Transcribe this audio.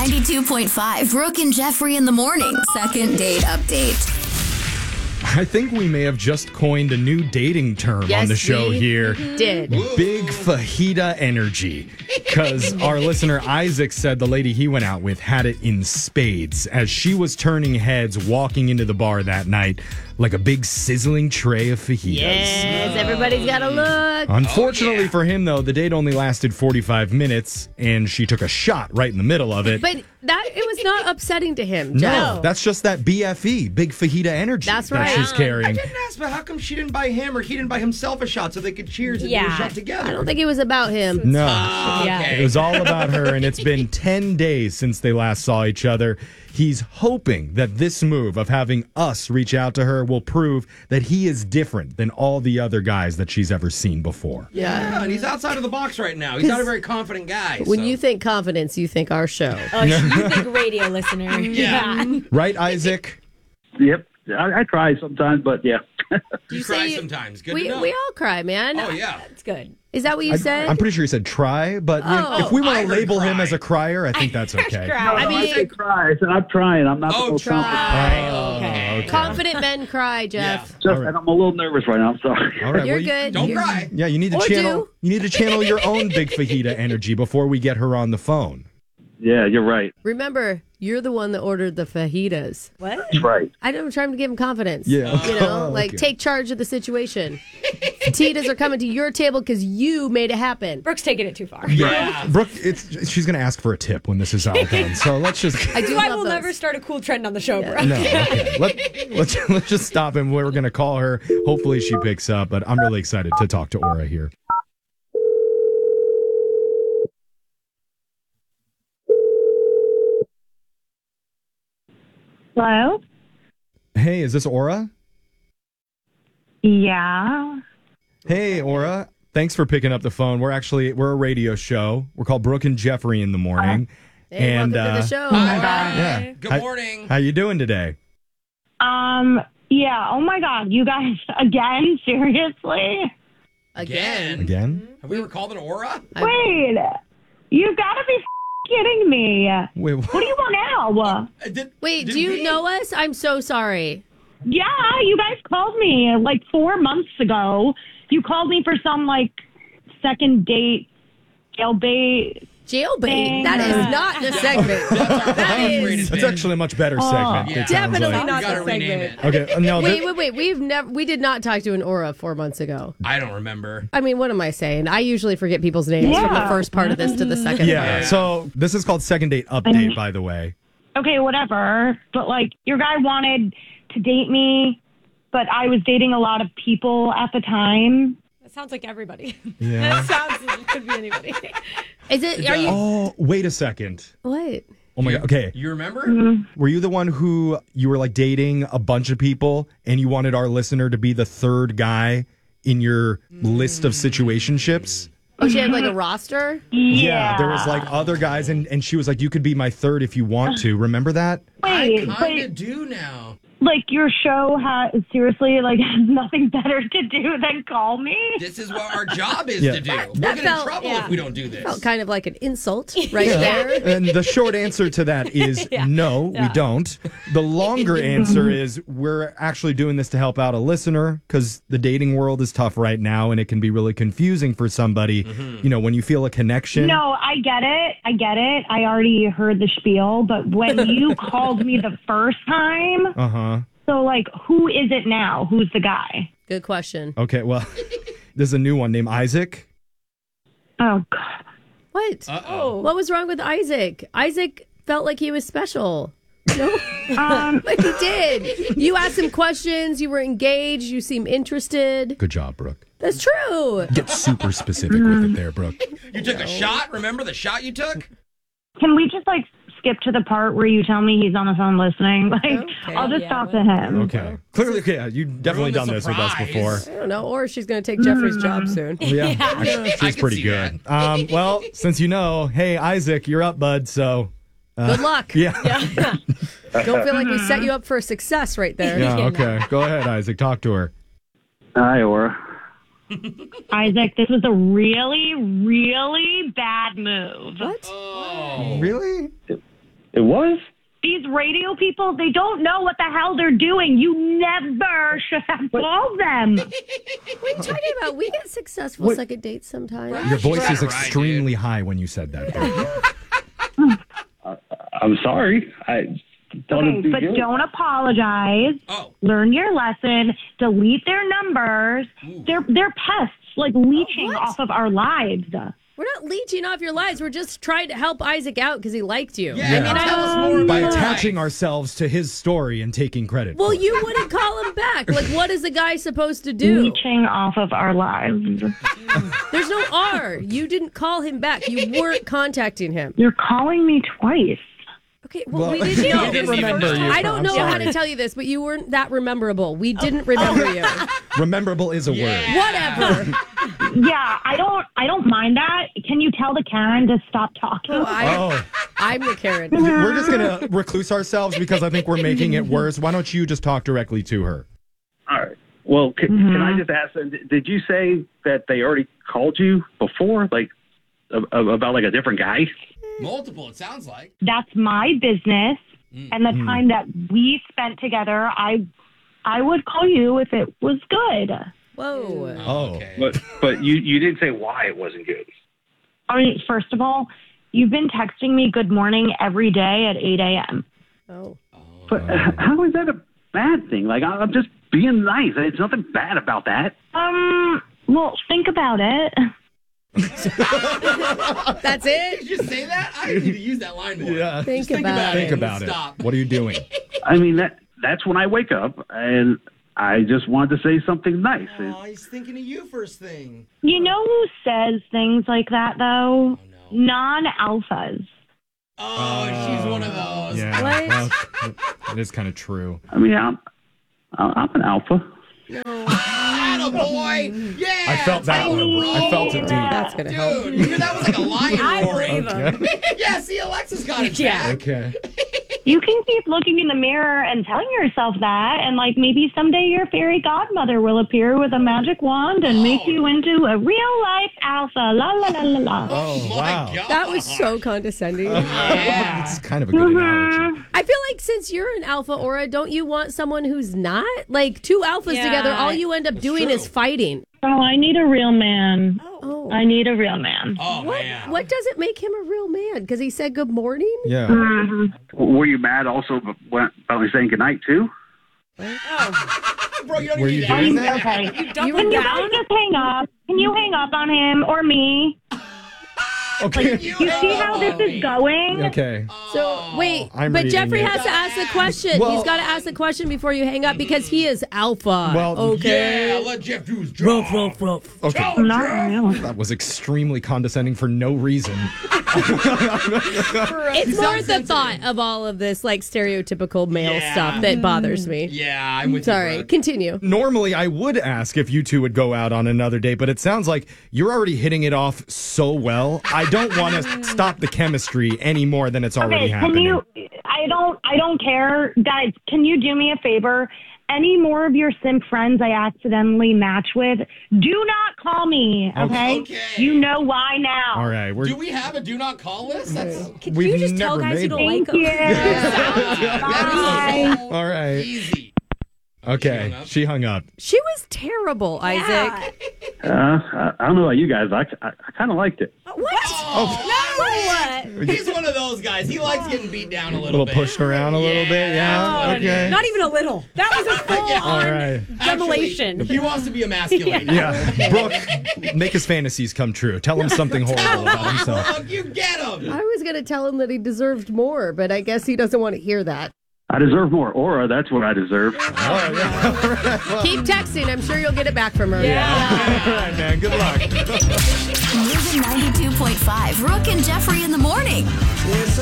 92.5 Brooke and Jeffrey in the morning. Second date update. I think we may have just coined a new dating term on the show here. Did. Big fajita energy. Because our listener Isaac said the lady he went out with had it in spades as she was turning heads walking into the bar that night like a big sizzling tray of fajitas. Yes, everybody's got to look. Unfortunately for him, though, the date only lasted 45 minutes and she took a shot right in the middle of it. But it was not upsetting to him, No, Jeff. that's just that BFE, big fajita energy. That's that right. she's carrying. I didn't ask, but how come she didn't buy him or he didn't buy himself a shot so they could cheers and do a shot together? I don't think it was about him. No. Okay. It was all about her, and it's been 10 days since they last saw each other. He's hoping that this move of having us reach out to her will prove that he is different than all the other guys that she's ever seen before. Yeah, and he's outside of the box right now. He's not a very confident guy. When so. you think confidence, you think our show. Oh, you think radio listener. Yeah. Right, Isaac? Yep. I try sometimes, but yeah. You cry sometimes. Good we to know. all cry, man. Oh, yeah. That's good. Is that what you said? I'm pretty sure he said try, but you know, if we want I to heard label him cry. as a crier, I think that's okay. I say try. I said I'm trying. I'm not the most confident. Okay. Confident men cry, Jeff. Just, and I'm a little nervous right now. I'm sorry. All right, You're well, good. Don't cry. Yeah, you need to Or channel. do. You need to channel your own big fajita energy before we get her on the phone. Yeah, you're right. Remember, you're the one that ordered the fajitas. What? That's right. I'm trying to give him confidence. Yeah. You know, Oh, like okay. take charge of the situation. Fajitas are coming to your table because you made it happen. Brooke's taking it too far. Yeah. Brooke, she's going to ask for a tip when this is all done. So let's just. I do I love will those. never start a cool trend on the show, bro. No, okay. Let's just stop him. We're going to call her. Hopefully she picks up, but I'm really excited to talk to Aura here. Hello? Hey, is this Aura? Yeah. Hey, Aura. Thanks for picking up the phone. We're a radio show. We're called Brooke and Jeffrey in the morning. Hey, and welcome to the show. yeah. Good morning. How you doing today? Yeah. Oh my God. You guys, again? Seriously? Again. Again? Have we ever called an aura? Wait. You gotta be kidding me. Wait, What do you want now? Wait, Did do you we- know us? I'm so sorry. Yeah, you guys called me like 4 months ago. You called me for some like second date jailbait. Jailbait. That is not the segment. That is That's actually a much better segment. Yeah. it sounds Definitely like. not We gotta the rename segment. it. Okay, no, Wait. We did not talk to an aura 4 months ago. I don't remember. I mean, what am I saying? I usually forget people's names from the Yeah. first part of this to the second yeah. part. So this is called Second Date Update, by the way. Okay, whatever. But like, your guy wanted to date me, but I was dating a lot of people at the time. That sounds like everybody. Yeah. That could be anybody. Is it? Are you? Oh, wait a second. What? Oh my God. Okay. You remember? Were you the one who you were like dating a bunch of people and you wanted our listener to be the third guy in your list of situationships? Oh, she had like a roster. Yeah. There was like other guys and she was like, you could be my third if you want to. Remember that? Wait, I kind of but do now. like your show has seriously like has nothing better to do than call me. This is what our job is Yeah. to do. We'll That get felt- in trouble yeah. if we don't do this. Felt kind of like an insult right there. And the short answer to that is no, we don't. The longer answer is we're actually doing this to help out a listener because the dating world is tough right now and it can be really confusing for somebody, you know, when you feel a connection. No, I get it. I already heard the spiel, but when you called me the first time, Uh-huh. so like who is it now? Who's the guy? Good question. Okay, well, there's a new one named Isaac. Oh God. What? Uh-oh. What was wrong with Isaac? Isaac felt like he was special. No, Um, like he did. You asked him questions. You were engaged. You seem interested. Good job, Brooke. That's true. Get super specific with it there, Brooke. You took a shot? Remember the shot you took? can we just like skip to the part where you tell me he's on the phone listening? Like, Okay. I'll just Yeah, talk to him. Okay. Clearly, okay, you've definitely Ruin the done this with us surprise. before. I don't know. Or she's going to take Jeffrey's job soon. Yeah, actually, I she's can pretty see good. Well, since you know, hey, Isaac, you're up, bud, so... Good luck. Yeah. Don't feel like we set you up for success right there. Yeah, okay. Go ahead, Isaac. Talk to her. Hi, Aura. Isaac, this was a really, really bad move. What? Oh. Really? was? These radio people, they don't know what the hell they're doing. You never should have called them. What are you talking about? We get successful second dates sometimes. Your voice is extremely high when you said that. I'm sorry. I thought it'd be But good. don't apologize. Oh. Learn your lesson. Delete their numbers. They're pests, like leeching off of our lives. We're not leeching off your lives. We're just trying to help Isaac out because he liked you. Yeah, I mean, tell us more By about attaching life. ourselves to his story and taking credit. well, for it. you wouldn't call him back. Like, what is a guy supposed to do? Leeching off of our lives. There's no R. You didn't call him back. You weren't contacting him. You're calling me twice. Okay, well, Well, we didn't know. we didn't remember you. I don't I'm know how sorry. to tell you this, but you weren't that rememberable. We didn't remember you. Rememberable is a word. Whatever. Yeah, I don't mind that. Can you tell the Karen to stop talking? I'm the Karen. We're just going to recluse ourselves because I think we're making it worse. Why don't you just talk directly to her? All right. Well, can I just ask, did you say that they already called you before, like, about, like, a different guy? Multiple, it sounds like. That's my business. And the time that we spent together, I would call you if it was good. Whoa. Oh. Okay. But you didn't say why it wasn't good. I mean, first of all, you've been texting me good morning every day at 8 a.m. Oh. But how is that a bad thing? Like, I'm just being nice. It's nothing bad about that. Well, think about it. That's it? Did you just say that? I need to use that line more. Yeah. Think Just about Think it. about it. Stop. What are you doing? I mean, that's when I wake up, and I just wanted to say something nice. Oh, he's thinking of you first thing. You know who says things like that, though? Oh, no. Non-alphas. Oh, she's one of those. Yeah. What? Well, it is kind of true. I mean, I'm an alpha. Attaboy. Yeah. I felt that one. I felt it deep. That's going to help. Dude, you hear that was like a lion I roaring. believe him. Yeah, see, Alexa's got it Yeah. back. Okay. You can keep looking in the mirror and telling yourself that, and like maybe someday your fairy godmother will appear with a magic wand and make you into a real life alpha. La la la la la. Oh, My wow. God. That was so condescending. Yeah. It's kind of a good analogy. I feel like since you're an alpha, Aura, don't you want someone who's not? Like, two alphas Yeah. together, all you end up doing true. is fighting. Oh, I need a real man. Oh. I need a real man. Oh, man. What does it make him a real man? Because he said good morning? Yeah. Were you mad also about me saying goodnight, too? Bro, you don't Were even you need to doing ask that? You double Can you down? guys just hang up? Can you hang up on him or me? Okay. You see how this is going? Okay. So, wait, I'm but reading Jeffrey it. has to ask the question. Well- He's got to ask the question before you hang up because he is alpha. Well, okay. Yeah, let Jeff do his job. Okay. Not real. That was extremely condescending for no reason. It's more the thought of all of this, like, stereotypical male Yeah. stuff that bothers me. Yeah, I'm with Sorry, you, bro. continue. Normally, I would ask if you two would go out on another date, but it sounds like you're already hitting it off so well. I don't want to stop the chemistry any more than it's already Okay, happening. can you? I don't care, guys. Can you do me a favor? Any more of your simp friends I accidentally match with, do not call me. Okay? Okay. You know why now. All right, Do we have a do not call list? That's Can We've you just tell never guys you made don't one. like Thank them? you. Bye. all right. easy. Okay, she hung up. She was terrible, Isaac. I don't know about you guys. I kind of liked it. What? He's one of those guys. He likes getting beat down a A little little bit. pushed around a little bit, yeah. Okay. Not even a little. That was a full Yeah. All on right. demolition. He wants to be emasculated. Yeah, Brooke, make his fantasies come true. Tell him something horrible about himself. Look, you get him. I was going to tell him that he deserved more, but I guess he doesn't want to hear that. I deserve more aura. That's what I deserve. Oh, yeah. Keep texting. I'm sure you'll get it back from her. All right, man. Good luck. Moving 92.5. Brooke and Jeffrey in the morning.